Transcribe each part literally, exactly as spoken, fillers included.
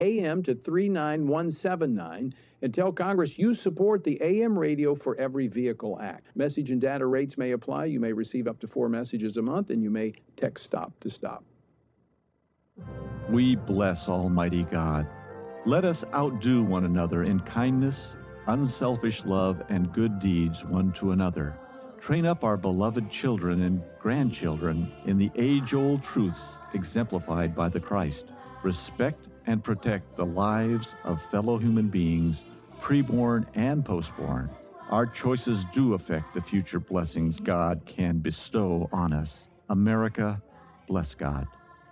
A M to three nine one seven nine and tell Congress you support the A M Radio for Every Vehicle Act. Message and data rates may apply. You may receive up to four messages a month, and you may text stop to stop. We bless Almighty God. Let us outdo one another in kindness, unselfish love, and good deeds one to another. Train up our beloved children and grandchildren in the age-old truths exemplified by the Christ. Respect and protect the lives of fellow human beings, preborn and postborn. Our choices do affect the future blessings God can bestow on us. America, bless God.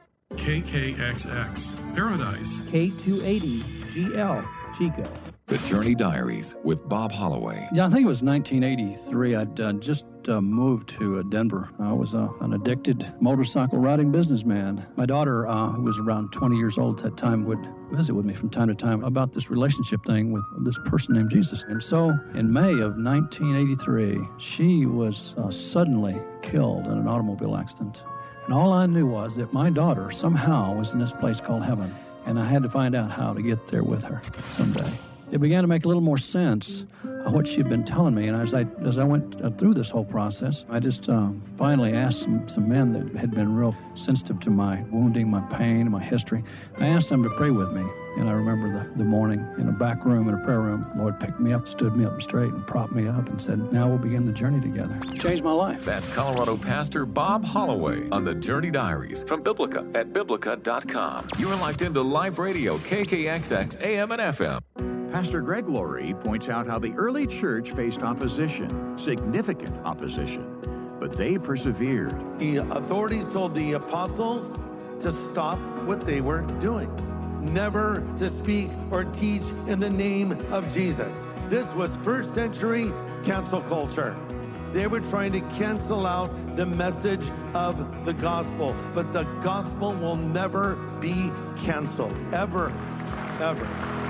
K K X X, Paradise. K two eighty G L, Chico. The Journey Diaries with Bob Holloway. Yeah, I think it was nineteen eighty-three. I'd uh, just uh, moved to uh, Denver. I was uh, an addicted motorcycle riding businessman. My daughter, uh, who was around twenty years old at that time, would visit with me from time to time about this relationship thing with this person named Jesus. And so in May of nineteen eighty-three, she was uh, suddenly killed in an automobile accident. And all I knew was that my daughter somehow was in this place called heaven, and I had to find out how to get there with her someday. It began to make a little more sense of what she'd been telling me, and as I as I went uh, through this whole process, I just uh, finally asked some, some men that had been real sensitive to my wounding, my pain, my history. I asked them to pray with me, and I remember the, the morning in a back room, in a prayer room, the Lord picked me up, stood me up straight, and propped me up and said, now we'll begin the journey together. Changed my life. That's Colorado Pastor Bob Holloway on the Journey Diaries from Biblica at Biblica dot com. You are locked into Live Radio, K K X X, A M and F M. Pastor Greg Laurie points out how the early church faced opposition, significant opposition, but they persevered. The authorities told the apostles to stop what they were doing, never to speak or teach in the name of Jesus. This was first century cancel culture. They were trying to cancel out the message of the gospel, but the gospel will never be canceled, ever, ever.